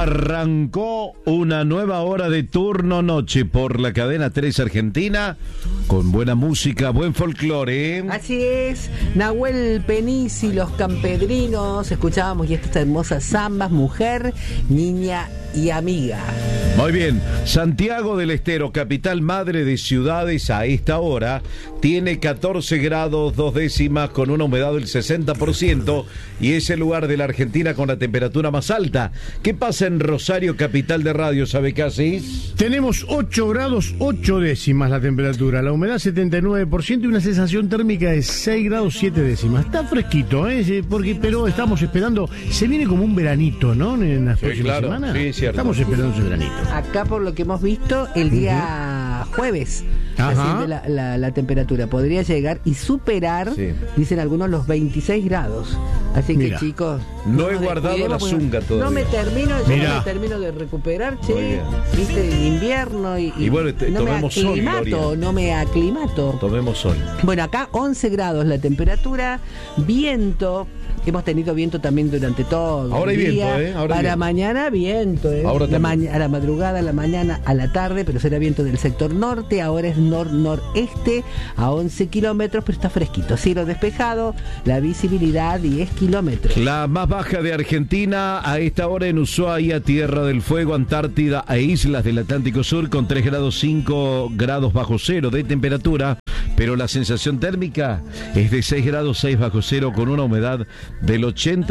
Arrancó una nueva hora de turno noche por la cadena 3 Argentina, con buena música, buen folclore. Así es, Nahuel Peniz y los Campedrinos, escuchábamos y estas hermosas zambas, mujer, niña y amiga. Muy bien, Santiago del Estero, capital madre de ciudades, a esta hora tiene 14 grados 2 décimas con una humedad del 60% y es el lugar de la Argentina con la temperatura más alta. ¿Qué pasa en Rosario, capital de radio, sabe qué hacéis? Tenemos 8 grados 8 décimas la temperatura, la humedad 79% y una sensación térmica de 6 grados 7 décimas. Está fresquito, pero estamos esperando, se viene como un veranito, ¿no? En las próximas semanas. Sí, cierto. Estamos esperando ese veranito. Acá, por lo que hemos visto, el día jueves asciende la temperatura. Podría llegar y superar, dicen algunos, los 26 grados. Así Mira, que, chicos, no he guardado la zunga todavía. No me termino de recuperar, viste, el invierno y bueno, tomemos sol, Gloria. No me aclimato. Tomemos sol. Bueno, acá 11 grados la temperatura, viento. Hemos tenido viento también durante todo ahora el día. Hay viento, Para mañana viento, Ahora a la madrugada, a la mañana, a la tarde, pero será viento del sector norte. Ahora es nor-noreste a 11 kilómetros, pero está fresquito. Cielo despejado, la visibilidad 10 kilómetros. La más baja de Argentina a esta hora en Ushuaia, Tierra del Fuego, Antártida e islas del Atlántico Sur con 3 grados 5 grados bajo cero de temperatura, pero la sensación térmica es de 6 grados 6 bajo cero con una humedad del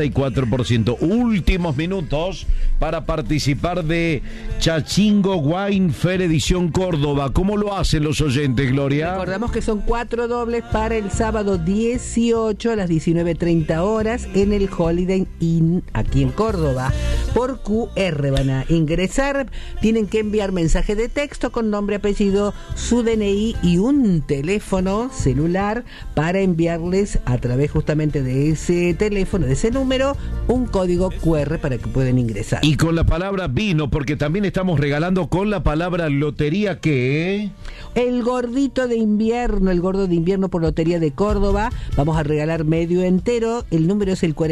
84%. Últimos minutos para participar de Chachingo Wine Fair edición Córdoba. ¿Cómo lo hacen los oyentes, Gloria? Recordamos que son 4 dobles para el sábado 18 a las 19:30 horas en el Holiday Inn aquí en Córdoba. Por QR van a ingresar, tienen que enviar mensaje de texto con nombre, apellido, su DNI y un teléfono celular para enviarles a través justamente de ese teléfono, de ese número, un código QR para que puedan ingresar. Y con la palabra vino, porque también estamos regalando con la palabra lotería, ¿qué? El gordito de invierno, el gordo de invierno por Lotería de Córdoba. Vamos a regalar medio entero. El número es el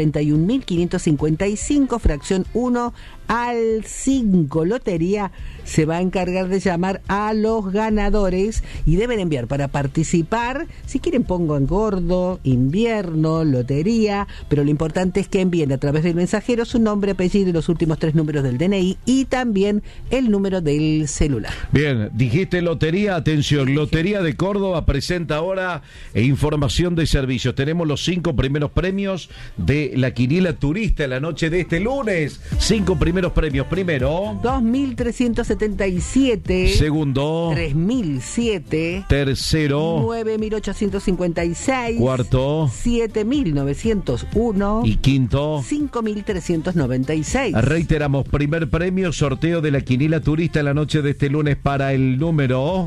41.555, fracción 1 al 5. Lotería se va a encargar de llamar a los ganadores y deben enviar para participar. Si quieren, pongo en gordo, invierno, lotería, pero lo importante es que envíen a través del mensajero su nombre, apellido y los últimos 3 números del DNI y también el número del celular. Bien, dijiste lotería, atención, Lotería de Córdoba presenta ahora información de servicios. Tenemos los 5 primeros premios de la quiniela turista en la noche de este lunes. 5 primeros premios. Primero, 2.377. Segundo, 3.007. Tercero, 9.856. Cuarto, 7.901. y quinto, 5.396. reiteramos, primer premio, sorteo de la quiniela turista en la noche de este lunes para el número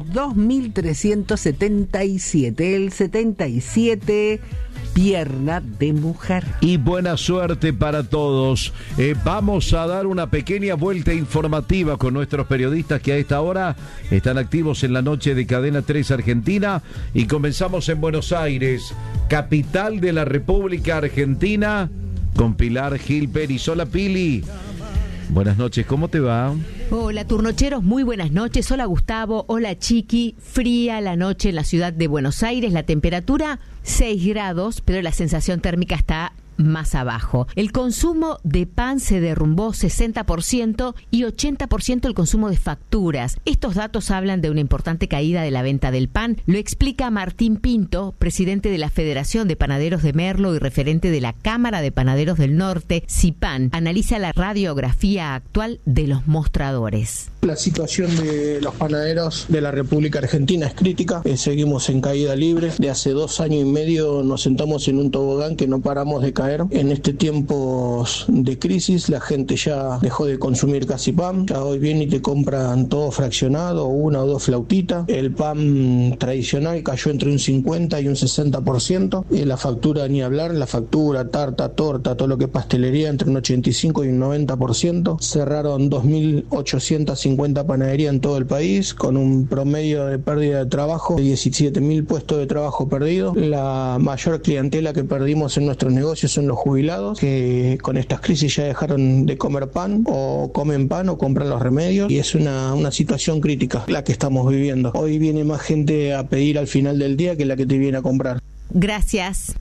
2.377. El 77, pierna de mujer. Y buena suerte para todos. Vamos a dar una pequeña vuelta informativa con nuestros periodistas que a esta hora están activos en la noche de Cadena 3 Argentina, y comenzamos en Buenos Aires, capital de la República Argentina, con Pilar Gil Pérez. Hola, Pili. Buenas noches, ¿cómo te va? Hola, turnocheros, muy buenas noches. Hola, Gustavo. Hola, Chiqui. Fría la noche en la ciudad de Buenos Aires. La temperatura 6 grados, pero la sensación térmica está más abajo. El consumo de pan se derrumbó 60% y 80% el consumo de facturas. Estos datos hablan de una importante caída de la venta del pan. Lo explica Martín Pinto, presidente de la Federación de Panaderos de Merlo y referente de la Cámara de Panaderos del Norte, CIPAN. Analiza la radiografía actual de los mostradores. La situación de los panaderos de la República Argentina es crítica. Seguimos en caída libre. De hace 2 años y medio nos sentamos en un tobogán que no paramos de caer. En este tiempo de crisis la gente ya dejó de consumir casi pan. Ya hoy vienen y te compran todo fraccionado, 1 o 2 flautitas. El pan tradicional cayó entre un 50 y un 60%. Y la factura ni hablar, la factura, tarta, torta, todo lo que es pastelería, entre un 85 y un 90%. Cerraron 2.850 panaderías en todo el país, con un promedio de pérdida de trabajo de 17.000 puestos de trabajo perdidos. La mayor clientela que perdimos en nuestros negocios son los jubilados, que con estas crisis ya dejaron de comer pan, o comen pan o compran los remedios, y es una situación crítica la que estamos viviendo. Hoy viene más gente a pedir al final del día que la que te viene a comprar. Gracias.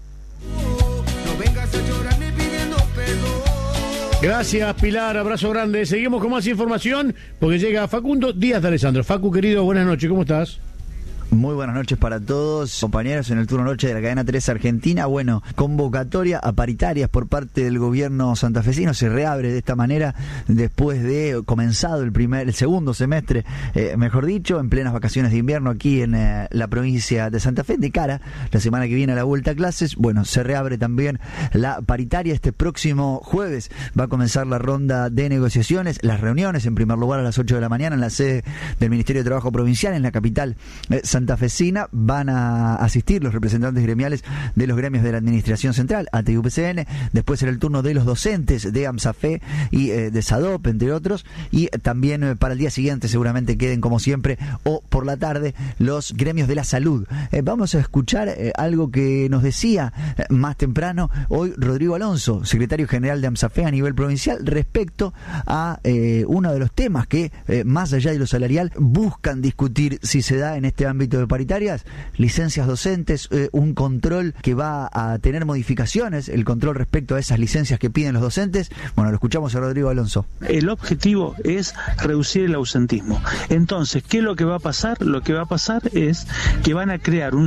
Gracias, Pilar, abrazo grande. Seguimos con más información porque llega Facundo Díaz de Alessandro. Facu, querido, buenas noches, ¿cómo estás? Muy buenas noches para todos, compañeros, en el turno noche de la cadena 3 Argentina. Bueno, convocatoria a paritarias por parte del gobierno santafesino. Se reabre de esta manera después de comenzado el segundo semestre, mejor dicho, en plenas vacaciones de invierno aquí en la provincia de Santa Fe. De cara la semana que viene a la vuelta a clases, bueno, se reabre también la paritaria. Este próximo jueves va a comenzar la ronda de negociaciones, las reuniones, en primer lugar a las 8 de la mañana en la sede del Ministerio de Trabajo Provincial en la capital santafesina. Van a asistir los representantes gremiales de los gremios de la Administración Central, ATE y UPCN. Después será el turno de los docentes de AMSAFE y de SADOP, entre otros. Y también para el día siguiente seguramente queden, como siempre, o por la tarde, los gremios de la salud. Vamos a escuchar algo que nos decía más temprano hoy Rodrigo Alonso, secretario general de AMSAFE a nivel provincial, respecto a uno de los temas que, más allá de lo salarial, buscan discutir si se da en este ámbito de paritarias: licencias docentes, un control que va a tener modificaciones, el control respecto a esas licencias que piden los docentes. Bueno, lo escuchamos a Rodrigo Alonso. El objetivo es reducir el ausentismo. Entonces, ¿qué es lo que va a pasar? Lo que va a pasar es que van a crear un